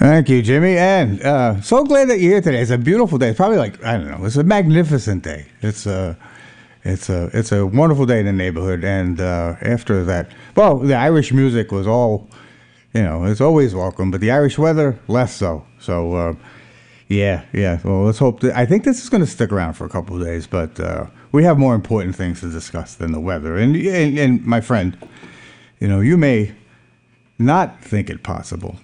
Thank you, Jimmy. And so glad that you're here today. It's a beautiful day. It's probably like, I don't know, it's a magnificent day. It's a wonderful day in the neighborhood. And after that, well, the Irish music was all, it's always welcome, but the Irish weather, less so. So, yeah. Well, let's hope I think this is going to stick around for a couple of days, but we have more important things to discuss than the weather. And my friend, you may not think it possible,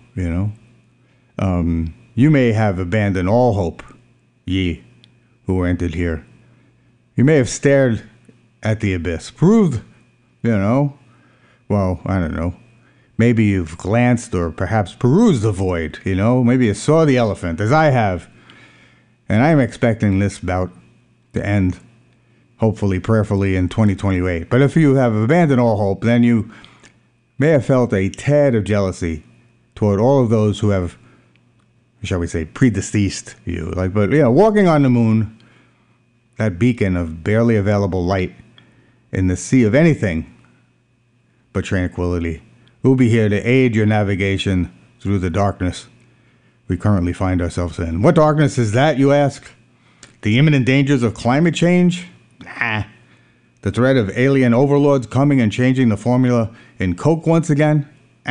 you may have abandoned all hope, ye who entered here. You may have stared at the abyss, proved, well, I don't know. Maybe you've glanced or perhaps perused the void, Maybe you saw the elephant, as I have. And I'm expecting this bout to end, hopefully, prayerfully, in 2028. But if you have abandoned all hope, then you may have felt a tad of jealousy toward all of those who have, shall we say, predeceased you. Walking on the moon, that beacon of barely available light in the sea of anything but tranquility. We'll be here to aid your navigation through the darkness we currently find ourselves in. What darkness is that, you ask? The imminent dangers of climate change? Nah. The threat of alien overlords coming and changing the formula in Coke once again?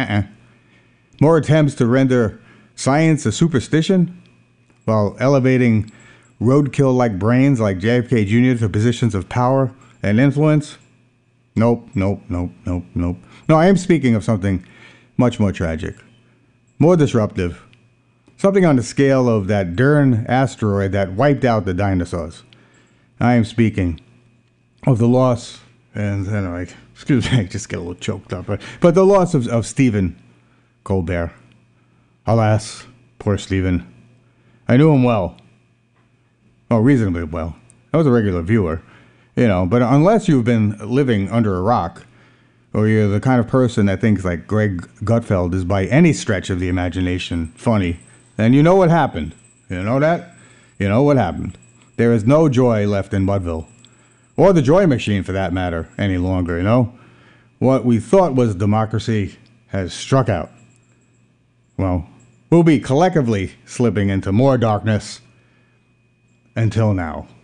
More attempts to render science a superstition while elevating roadkill-like brains like JFK Jr. to positions of power and influence? Nope. No, I am speaking of something much more tragic, more disruptive, something on the scale of that Dern asteroid that wiped out the dinosaurs. I am speaking of the loss, and excuse me, I just get a little choked up, but the loss of Stephen Colbert. Alas, poor Stephen. I knew him well. Well, reasonably well. I was a regular viewer, but unless you've been living under a rock, or you're the kind of person that thinks like Greg Gutfeld is by any stretch of the imagination funny, then you know what happened. You know that? You know what happened. There is no joy left in Mudville. Or the Joy Machine, for that matter, any longer, What we thought was democracy has struck out. Well, we'll be collectively slipping into more darkness until now.